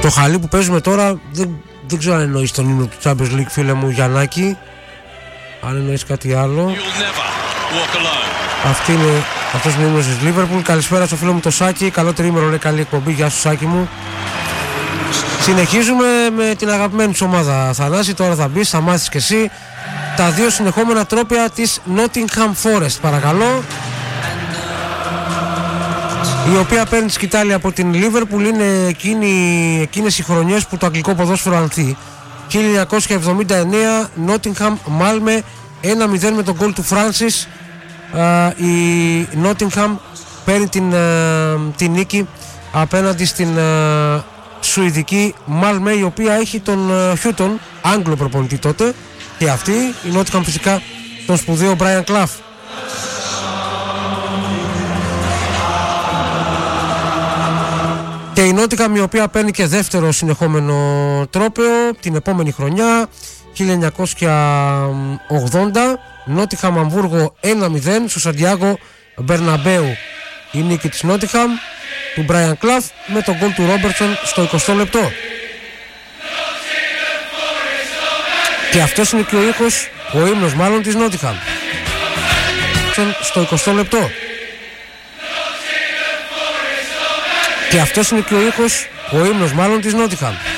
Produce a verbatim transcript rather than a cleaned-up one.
Το χαλί που παίζουμε τώρα δεν, δεν ξέρω αν εννοείς τον ύμνο του Champions League, φίλε μου Γιαννάκη. Αν εννοείς κάτι άλλο. Αυτή είναι, αυτός είναι ο ύμνος της Liverpool. Καλησπέρα στο φίλο μου το Σάκη. Καλό τρίμερο, λέει, καλή εκπομπή. Γεια σου Σάκη μου. Συνεχίζουμε με την αγαπημένη σου ομάδα, Θανάση. Τώρα θα μπεις, θα μάθεις και εσύ τα δύο συνεχόμενα τρόπια της Nottingham Forest, παρακαλώ, η οποία παίρνει τη σκητάλη από την Liverpool. Είναι εκείνη, εκείνες οι χρονιές που το αγγλικό ποδόσφαιρο ανθεί. χίλια εννιακόσια εβδομήντα εννέα, Nottingham Malmö ένα μηδέν με τον γκολ του Francis. Uh, η Nottingham παίρνει την, uh, την νίκη απέναντι στην uh, Σουηδική Malmö, η οποία έχει τον uh, Houghton, Άγγλο προπονητή τότε, και αυτή η Nottingham φυσικά τον σπουδαίο Brian Clough. Και η Nottingham, η οποία παίρνει και δεύτερο συνεχόμενο τρόπαιο την επόμενη χρονιά, χίλια εννιακόσια ογδόντα, Nottingham Αμβούργο ένα μηδέν στο Σαντιάγκο Μπερναμπέου, η νίκη της Nottingham του Brian Clough με τον γκολ του Robertson στο εικοστό λεπτό. Και αυτός είναι και ο ήχος, ο ύμνος μάλλον της Nottingham στο εικοστό λεπτό. Και αυτός είναι και ο ήχος, ο ύμνος μάλλον της Nottingham.